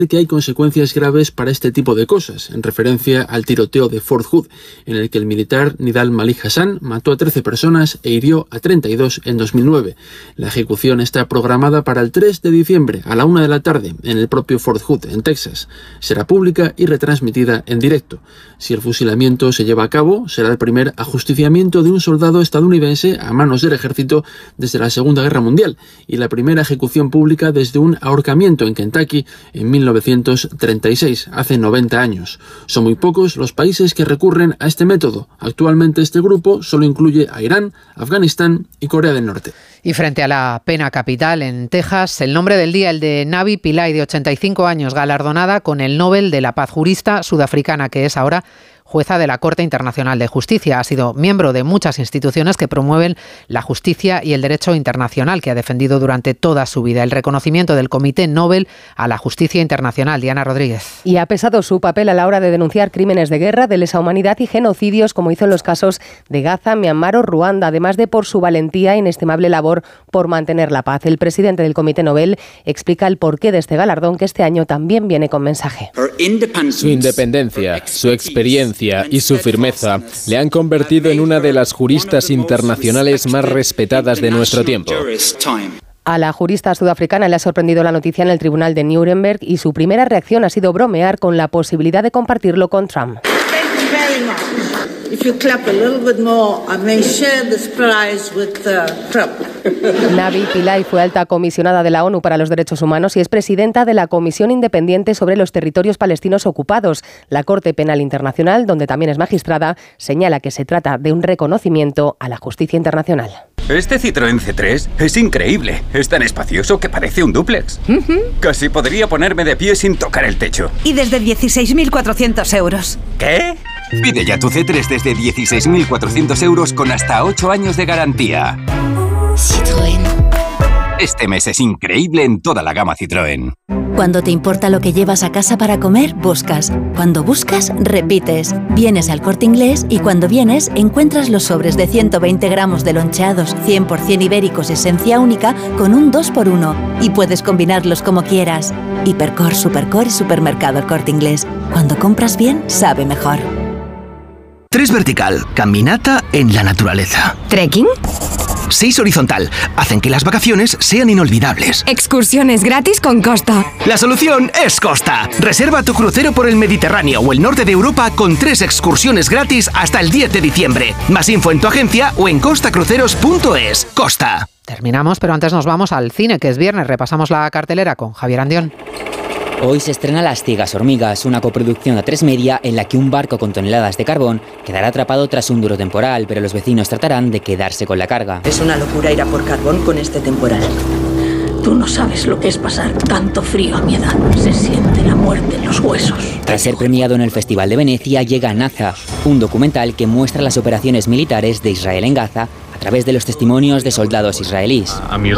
que hay consecuencias graves para este tipo de cosas, en referencia al tiroteo de Fort Hood, en el que el militar Nidal Malik Hassan mató a 13 personas e hirió a 32 en 2009. La ejecución está programada para el 3 de diciembre a la 1 de la tarde en el propio Fort Hood, en Texas. Será pública y retransmitida en directo. Si el fusilamiento se lleva a cabo, será el primer ajusticiamiento de un soldado estadounidense a manos del ejército desde la Segunda Guerra Mundial y la primera ejecución pública desde un ahorcamiento en Kentucky en 1936, hace 90 años. Son muy pocos los países que recurren a este método. Actualmente este grupo solo incluye a Irán, Afganistán y Corea del Norte. Y frente a la pena capital en Texas, el nombre del día, el de Navi Pillay, de 85 años, galardonada con el Nobel de la Paz, jurista sudafricana que es ahora jueza de la Corte Internacional de Justicia. Ha sido miembro de muchas instituciones que promueven la justicia y el derecho internacional, que ha defendido durante toda su vida. El reconocimiento del Comité Nobel a la Justicia Internacional. Diana Rodríguez. Y ha pesado su papel a la hora de denunciar crímenes de guerra, de lesa humanidad y genocidios, como hizo en los casos de Gaza, Myanmar o Ruanda, además de por su valentía e inestimable labor por mantener la paz. El presidente del Comité Nobel explica el porqué de este galardón, que este año también viene con mensaje. Su independencia, su experiencia y su firmeza le han convertido en una de las juristas internacionales más respetadas de nuestro tiempo. A la jurista sudafricana le ha sorprendido la noticia en el tribunal de Nuremberg y su primera reacción ha sido bromear con la posibilidad de compartirlo con Trump. Navi Pillay fue alta comisionada de la ONU para los Derechos Humanos y es presidenta de la Comisión Independiente sobre los Territorios Palestinos Ocupados. La Corte Penal Internacional, donde también es magistrada, señala que se trata de un reconocimiento a la justicia internacional. Este Citroën C3 es increíble. Es tan espacioso que parece un dúplex. Casi podría ponerme de pie sin tocar el techo. Y desde 16.400 euros. ¿Qué? Pide ya tu C3 desde 16.400 euros con hasta 8 años de garantía. Citroën. Este mes es increíble en toda la gama Citroën. Cuando te importa lo que llevas a casa para comer, buscas. Cuando buscas, repites. Vienes al Corte Inglés y cuando vienes, encuentras los sobres de 120 gramos de loncheados 100% ibéricos esencia única con un 2x1 y puedes combinarlos como quieras. Hipercor, Supercor y Supermercado El Corte Inglés. Cuando compras bien, sabe mejor. 3 vertical, caminata en la naturaleza. ¿Trekking? 6 horizontal, hacen que las vacaciones sean inolvidables. Excursiones gratis con Costa. La solución es Costa. Reserva tu crucero por el Mediterráneo o el norte de Europa con 3 excursiones gratis hasta el 10 de diciembre. Más info en tu agencia o en costacruceros.es. Costa. Terminamos, pero antes nos vamos al cine, que es viernes. Repasamos la cartelera con Javier Andión. Hoy se estrena Las ciegas hormigas, una coproducción de A3 Media en la que un barco con toneladas de carbón quedará atrapado tras un duro temporal, pero los vecinos tratarán de quedarse con la carga. Es una locura ir a por carbón con este temporal. Tú no sabes lo que es pasar tanto frío a mi edad. Se siente la muerte en los huesos. Tras ser premiado en el Festival de Venecia, llega Naza, un documental que muestra las operaciones militares de Israel en Gaza a través de los testimonios de soldados israelíes. En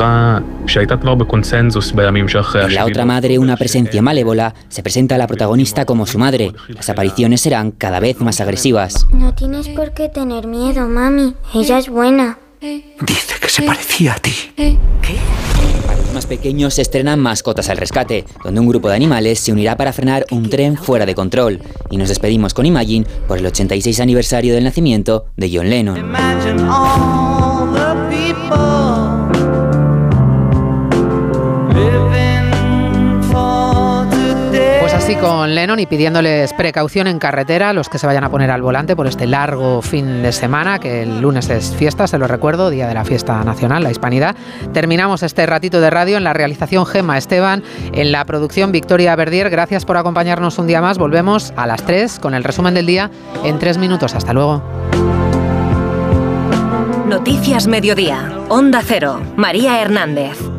La otra madre, una presencia malévola, se presenta a la protagonista como su madre. Las apariciones serán cada vez más agresivas. No tienes por qué tener miedo, mami. Ella es buena. Dice que se parecía a ti. ¿Qué? Para los más pequeños se estrenan Mascotas al Rescate, donde un grupo de animales se unirá para frenar un tren fuera de control. Y nos despedimos con Imagine por el 86 aniversario del nacimiento de John Lennon. Pues así con Lennon y pidiéndoles precaución en carretera a los que se vayan a poner al volante por este largo fin de semana, que el lunes es fiesta, se lo recuerdo, día de la fiesta nacional, la hispanidad. Terminamos este ratito de radio. En la realización Gemma Esteban, en la producción Victoria Verdier. Gracias por acompañarnos un día más. Volvemos a las 3 con el resumen del día en 3 minutos. Hasta luego. Noticias Mediodía. Onda Cero. María Hernández.